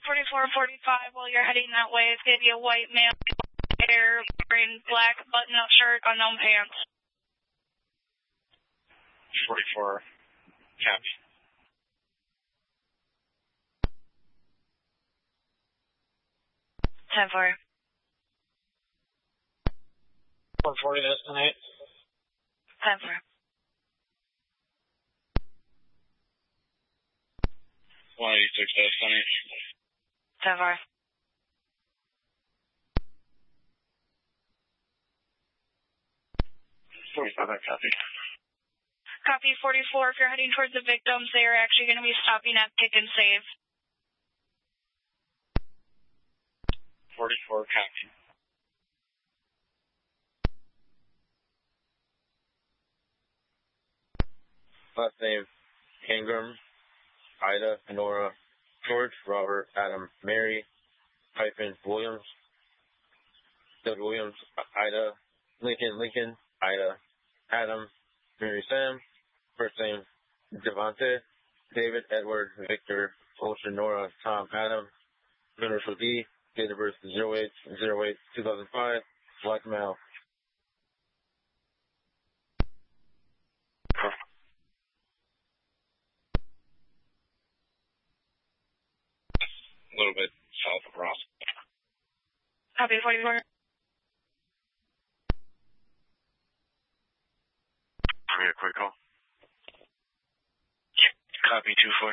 4445 while you're heading that way. It's going to be a white male hair wearing black button-up shirt, unknown pants. 44. Copy. Ten four. 140 destinate. 10-4. 186 destinate. 10-4. 45, copy. Copy 44. If you're heading towards the victims, they are actually going to be stopping at Pick and Save. 44, copy. Last name, Ingram, Ida, Nora, George, Robert, Adam, Mary, Williams, Doug Williams, Ida, Lincoln, Ida, Adam, Mary Sam, first name, Devontae, David, Edward, Victor, Ocean, Nora, Tom, Adam, Universal D, date of birth 08/08/2005, black male. A little bit south of Ross. Copy 44. Give me a quick call. Copy 24.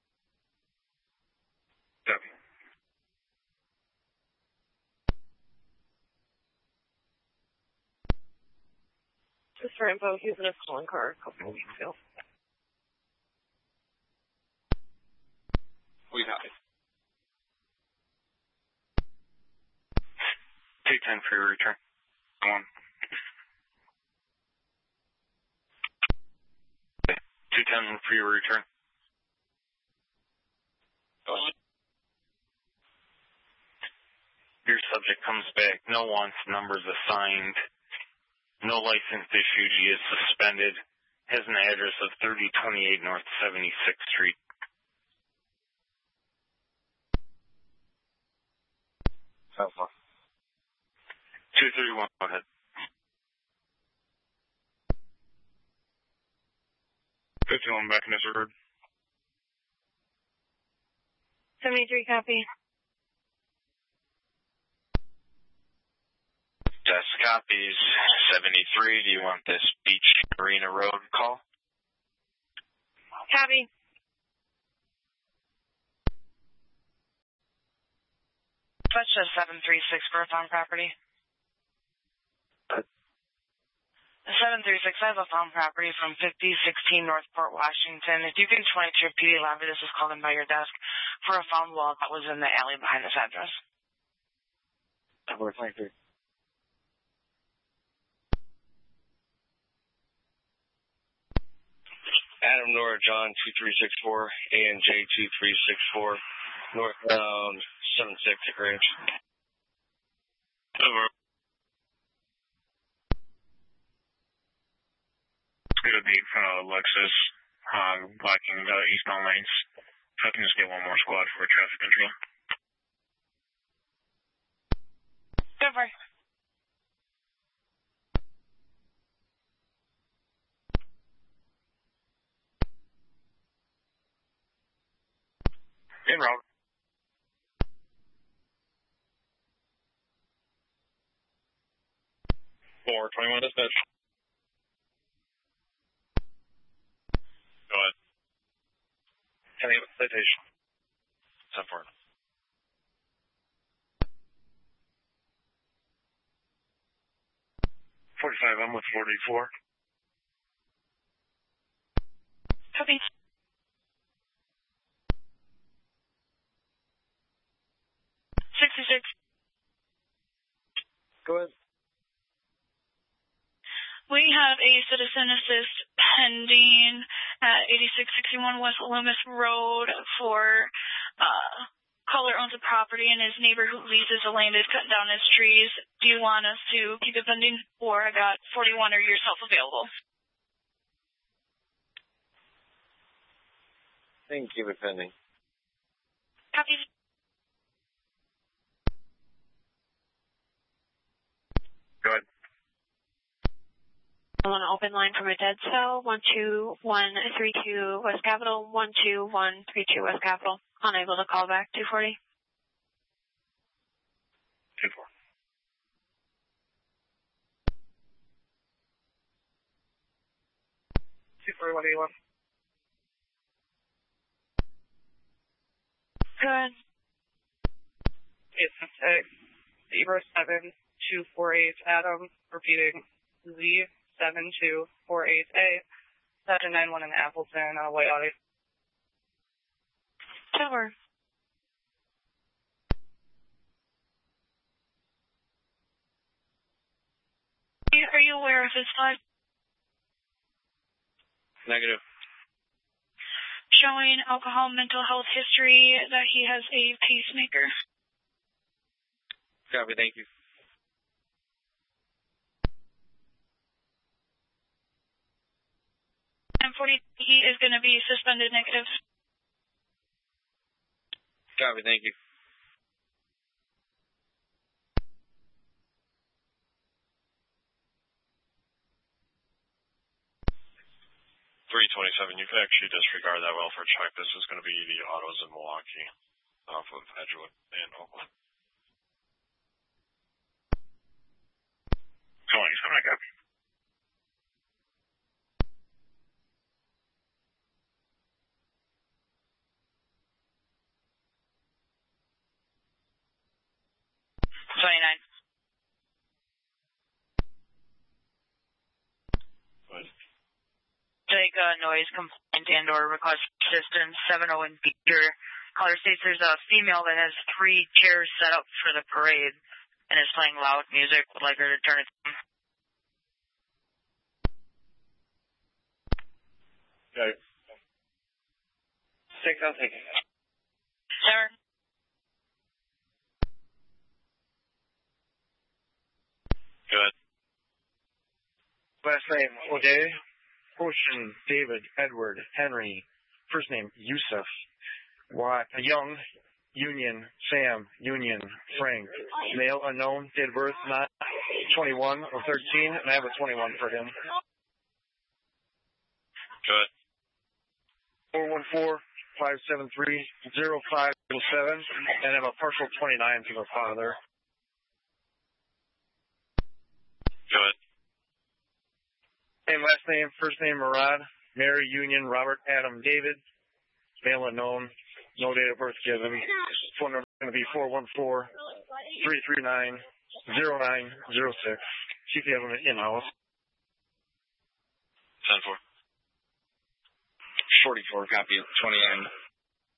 Copy. Just for info, he was in a stolen car a couple of weeks ago. We got it. 210 for your return. Go on. 210 for your return. Go on. Your subject comes back. No wants, numbers assigned. No license issued. He is suspended. Has an address of 3028 North 76th Street. How far? 231, go ahead. 51 back in this road. 73, copy. Test copies. 73, do you want this Beach Marina Road call? Copy. That's just 736 for a found property. 736, I have a found property from 5016 North Port Washington. If you can 22 your PD lobby, this was called in by your desk for a found wall that was in the alley behind this address. 23. Adam, Nora, John, 2364, ANJ 2364, northbound 76 Grange. Over. It's going to be in front of Lexus, blocking the eastbound lanes. So I can just get one more squad for traffic control. Over. En route. For 21 dispatch. Go ahead. 10 citation. 10-4. I'm with 44. Copy. 66. Go ahead. We have a citizen assist pending at 8661 West Loomis Road for caller owns a property and his neighbor who leases the land is cutting down his trees. Do you want us to keep it pending? Or I got 41 or yourself available. I think keep it pending. Copy. Go ahead. I'm on an open line from a dead cell, 12132 West Capitol, 12132 West Capitol. Unable to call back, 240. 2-4. What do you want? Good. 866-07-248 Adam, repeating Z7248A, Sergeant 91 in Appleton, White Audi. Tower. Are you aware of his flight? Negative. Showing alcohol, mental health history, that he has a pacemaker. Copy, thank you. And 40, he is going to be suspended negative. Copy, thank you. $327, you can actually disregard that welfare check. This is going to be the autos in Milwaukee off of Edgewood and Oakland. 27, I copy. Take a noise complaint and or request assistance, 70 in Beecher. Caller states there's a female that has 3 chairs set up for the parade and is playing loud music. Would like her to turn it down. Okay. 6, I'll take it. Sir. Good. Last name, O'Day. Ocean, David, Edward, Henry. First name, Yusuf. Young, Union, Sam, Union, Frank. Male, unknown. Date of birth, not 21 or 13, and I have a 21 for him. Good. 414-573-0507, and I have a partial 29 for the father. Good. Same last name, first name, Murad, Mary, Union, Robert, Adam, David. Male unknown, no date of birth given. Phone number is going to be 414-339-0906. See if you have an in-house. 10-4. 44, copy, 29.